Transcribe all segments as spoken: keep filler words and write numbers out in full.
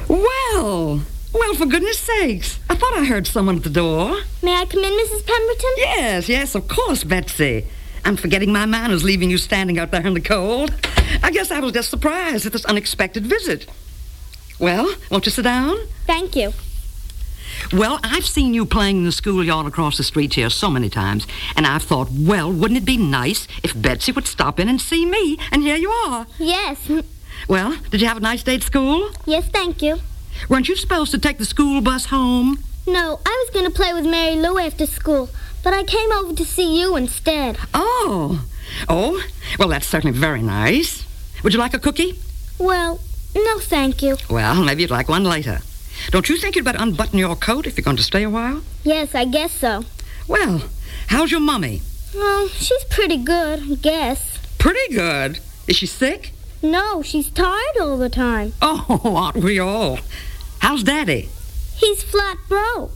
Well, well, for goodness sakes. I thought I heard someone at the door. May I come in, Missus Pemberton? Yes, yes, of course, Betsy. I'm forgetting my manners, leaving you standing out there in the cold. I guess I was just surprised at this unexpected visit. Well, won't you sit down? Thank you. Well, I've seen you playing in the schoolyard across the street here so many times, and I've thought, well, wouldn't it be nice if Betsy would stop in and see me? And here you are. Yes. Well, did you have a nice day at school? Yes, thank you. Weren't you supposed to take the school bus home? No, I was going to play with Mary Lou after school, but I came over to see you instead. Oh. Oh, well, that's certainly very nice. Would you like a cookie? Well, no, thank you. Well, maybe you'd like one later. Don't you think you'd better unbutton your coat if you're going to stay a while? Yes, I guess so. Well, how's your mummy? Oh, she's pretty good, I guess. Pretty good? Is she sick? No, she's tired all the time. Oh, aren't we all? How's Daddy? He's flat broke.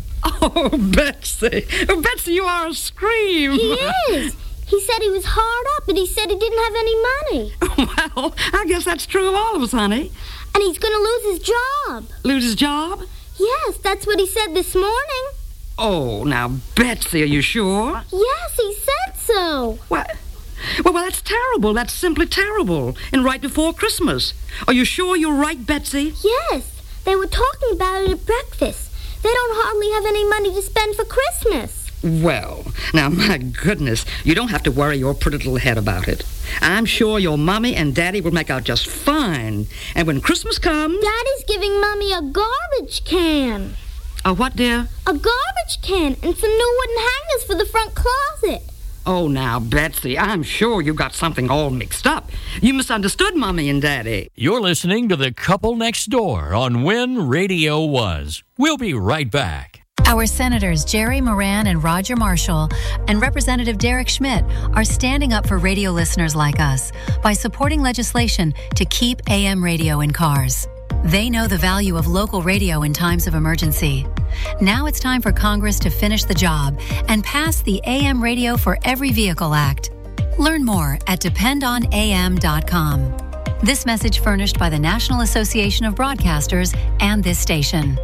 Oh, Betsy. Oh, Betsy, you are a scream. He is. He said he was hard up, and he said he didn't have any money. Well, I guess that's true of all of us, honey. And he's going to lose his job. Lose his job? Yes, that's what he said this morning. Oh, now, Betsy, are you sure? Yes, he said so. What? Well, well, that's terrible. That's simply terrible. And right before Christmas. Are you sure you're right, Betsy? Yes, they were talking about it at breakfast. They don't hardly have any money to spend for Christmas. Well, now, my goodness, you don't have to worry your pretty little head about it. I'm sure your Mommy and Daddy will make out just fine. And when Christmas comes... Daddy's giving Mommy a garbage can. A what, dear? A garbage can and some new wooden hangers for the front closet. Oh, now, Betsy, I'm sure you got something all mixed up. You misunderstood Mommy and Daddy. You're listening to The Couple Next Door on When Radio Was. We'll be right back. Our Senators Jerry Moran and Roger Marshall and Representative Derek Schmidt are standing up for radio listeners like us by supporting legislation to keep A M radio in cars. They know the value of local radio in times of emergency. Now it's time for Congress to finish the job and pass the A M Radio for Every Vehicle Act. Learn more at depend on A M dot com. This message furnished by the National Association of Broadcasters and this station.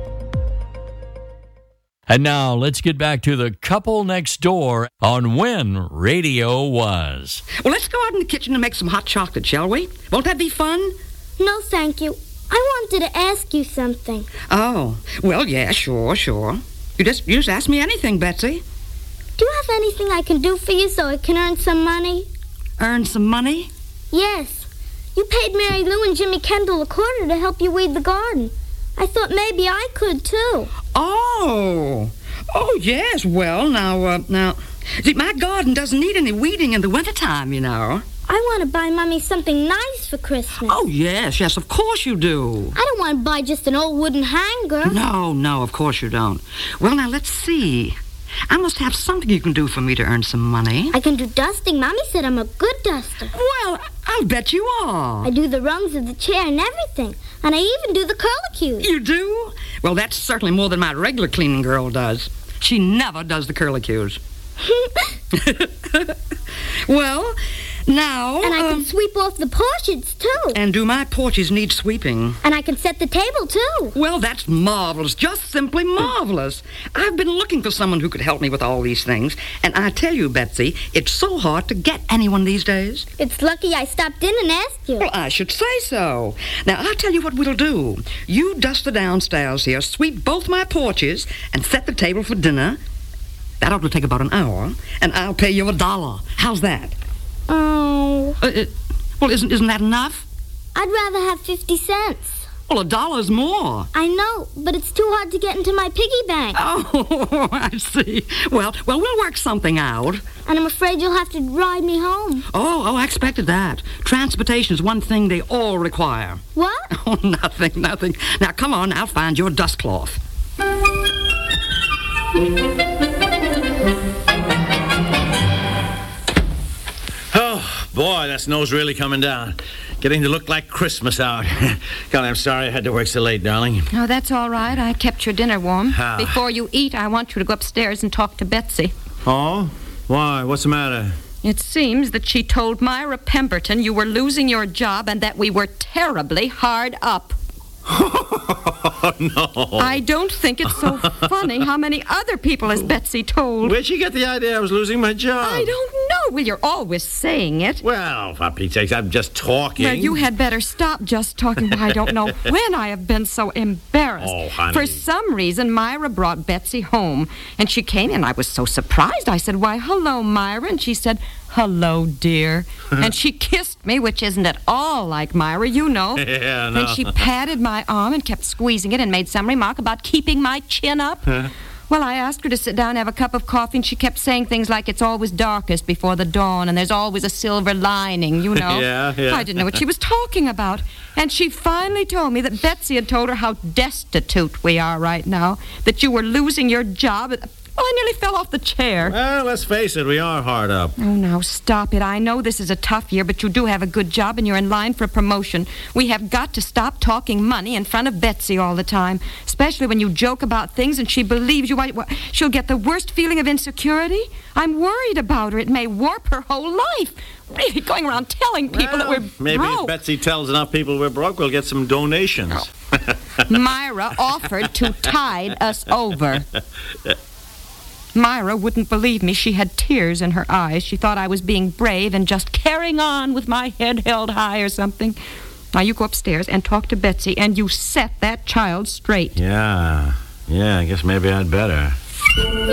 And now let's get back to The Couple Next Door on When Radio Was. Well, let's go out in the kitchen and make some hot chocolate, shall we? Won't that be fun? No, thank you. I wanted to ask you something. Oh, well, yeah, sure, sure. You just, you just ask me anything, Betsy. Do you have anything I can do for you so I can earn some money? Earn some money? Yes. You paid Mary Lou and Jimmy Kendall a quarter to help you weed the garden. I thought maybe I could, too. Oh. Oh, yes. Well, now, uh, now... See, my garden doesn't need any weeding in the wintertime, you know. I want to buy Mommy something nice for Christmas. Oh, yes, yes, of course you do. I don't want to buy just an old wooden hanger. No, no, of course you don't. Well, now, let's see. I must have something you can do for me to earn some money. I can do dusting. Mommy said I'm a good duster. Well, I'll bet you are. I do the rungs of the chair and everything. And I even do the curlicues. You do? Well, that's certainly more than my regular cleaning girl does. She never does the curlicues. Well, now... And I um, can sweep off the porches, too. And do my porches need sweeping? And I can set the table, too. Well, that's marvelous. Just simply marvelous. I've been looking for someone who could help me with all these things. And I tell you, Betsy, it's so hard to get anyone these days. It's lucky I stopped in and asked you. Well, I should say so. Now, I'll tell you what we'll do. You dust the downstairs here, sweep both my porches, and set the table for dinner. That ought to take about an hour. And I'll pay you a dollar. How's that? Oh. Uh, uh, well, isn't isn't that enough? I'd rather have fifty cents. Well, a dollar's more. I know, but it's too hard to get into my piggy bank. Oh, I see. Well, well, we'll work something out. And I'm afraid you'll have to ride me home. Oh, oh, I expected that. Transportation is one thing they all require. What? Oh, nothing, nothing. Now, come on, I'll find your dust cloth. Oh, boy, that snow's really coming down. Getting to look like Christmas out. God, I'm sorry I had to work so late, darling. Oh, that's all right. I kept your dinner warm. How? Before you eat, I want you to go upstairs and talk to Betsy. Oh? Why? What's the matter? It seems that she told Myra Pemberton you were losing your job and that we were terribly hard up. Oh, no. I don't think it's so funny how many other people has Betsy told. Where'd you get the idea I was losing my job? I don't know. Well, you're always saying it. Well, for Pete's sakes, I'm just talking. Well, you had better stop just talking. I don't know when I have been so embarrassed. Oh, honey. For some reason, Myra brought Betsy home, and she came in. I was so surprised. I said, "Why, hello, Myra." And she said, "Hello, dear." And she kissed me, which isn't at all like Myra, you know. Yeah, no. And she patted my arm and kept squeezing it and made some remark about keeping my chin up. Well, I asked her to sit down and have a cup of coffee, and she kept saying things like, "It's always darkest before the dawn, and there's always a silver lining," you know. Yeah, yeah. I didn't know what she was talking about. And she finally told me that Betsy had told her how destitute we are right now, that you were losing your job. Well, I nearly fell off the chair. Well, let's face it, we are hard up. Oh, now, stop it. I know this is a tough year, but you do have a good job and you're in line for a promotion. We have got to stop talking money in front of Betsy all the time, especially when you joke about things and she believes you. She'll get the worst feeling of insecurity. I'm worried about her. It may warp her whole life. Really, going around telling people Well, that we're maybe broke. if Betsy tells enough people we're broke, we'll get some donations. Myra offered to tide us over. Myra wouldn't believe me. She had tears in her eyes. She thought I was being brave and just carrying on with my head held high or something. Now, you go upstairs and talk to Betsy, and you set that child straight. Yeah, yeah, I guess maybe I'd better.